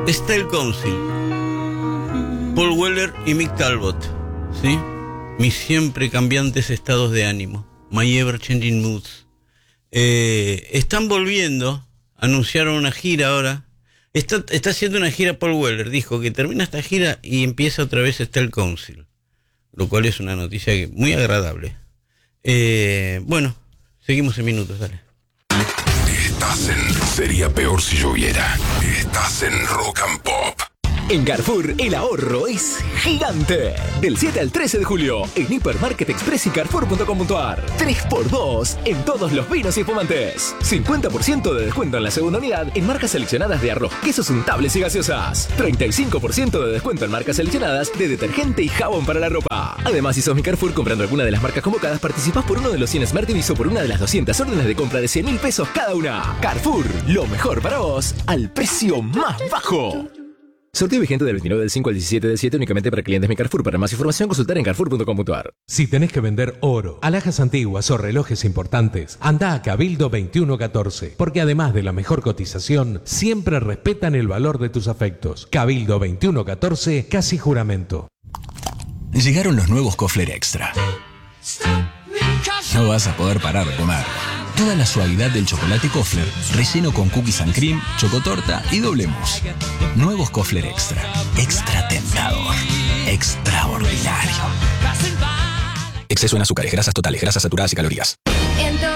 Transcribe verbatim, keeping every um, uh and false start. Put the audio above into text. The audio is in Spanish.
Style Council, Paul Weller y Mick Talbot, ¿sí? Mis siempre cambiantes estados de ánimo, My Ever Changing Moods. Eh, están volviendo, anunciaron una gira ahora. Está, está haciendo una gira Paul Weller, dijo que termina esta gira y empieza otra vez Style Council, lo cual es una noticia que, muy agradable. Eh, bueno, seguimos en minutos, dale. Estás en Sería Peor Si Lloviera. Estás en Rock and Pop. En Carrefour, el ahorro es gigante. Del siete al trece de julio, en Hipermarket Express y Carrefour punto com punto a r. tres por dos en todos los vinos y espumantes. cincuenta por ciento de descuento en la segunda unidad en marcas seleccionadas de arroz, quesos untables y gaseosas. treinta y cinco por ciento de descuento en marcas seleccionadas de detergente y jabón para la ropa. Además, si sos mi Carrefour comprando alguna de las marcas convocadas, participás por uno de los cien Smart T Vs o por una de las doscientas órdenes de compra de cien mil pesos cada una. Carrefour, lo mejor para vos, al precio más bajo. Sorteo vigente del veintinueve del cinco al diecisiete del siete únicamente para clientes Mi Carrefour. Para más información consultar en Carrefour punto com punto a r. Si tenés que vender oro, alhajas antiguas o relojes importantes, anda a Cabildo veintiuno catorce, porque además de la mejor cotización, siempre respetan el valor de tus afectos. Cabildo veintiuno catorce, casi juramento. Llegaron los nuevos Kofler Extra. No vas a poder parar de comer. Toda la suavidad del chocolate Kofler, relleno con cookies and cream, chocotorta y doble mousse. Nuevos Kofler Extra. Extra tentador. Extraordinario. Exceso en azúcares, grasas totales, grasas saturadas y calorías.